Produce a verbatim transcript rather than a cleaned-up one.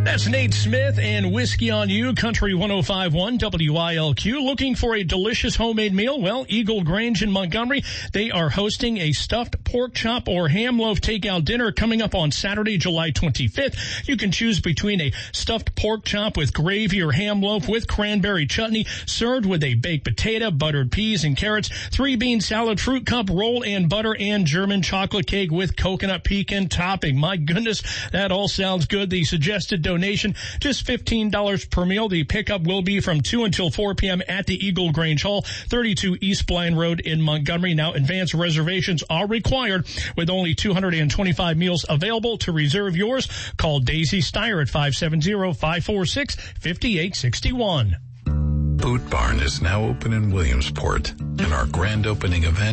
That's Nate Smith and Whiskey on You, Country one oh five point one W I L Q. Looking for a delicious homemade meal? Well, Eagle Grange in Montgomery, they are hosting a stuffed pork chop or ham loaf takeout dinner coming up on Saturday, July twenty-fifth. You can choose between a stuffed pork chop with gravy or ham loaf with cranberry chutney, served with a baked potato, buttered peas and carrots, three-bean salad, fruit cup, roll and butter, and German chocolate cake with coconut pecan topping. My goodness, that all sounds good. The suggested donation, just fifteen dollars per meal. The pickup will be from two until four p.m. at the Eagle Grange Hall, thirty-two East Blind Road in Montgomery. Now, advance reservations are required. With only two hundred twenty-five meals available, to reserve yours, call Daisy Steyer at five seven zero, five four six, five eight six one. Boot Barn is now open in Williamsport, and our grand opening event